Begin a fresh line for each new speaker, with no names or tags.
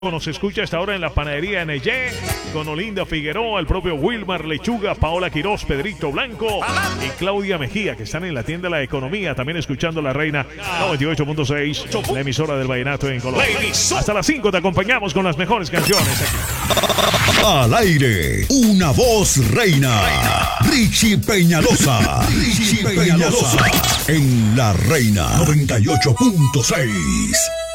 Nos escucha hasta ahora en la panadería Neyé, con Olinda Figueroa, el propio Wilmar Lechuga, Paola Quirós, Pedrito Blanco y Claudia Mejía, que están en la tienda La Economía, también escuchando La Reina 98.6, la emisora del vallenato en Colombia. Hasta las 5 te acompañamos con las mejores canciones aquí.
Al aire, una voz reina. Richie Peñalosa. Richie Peñalosa. En La Reina 98.6.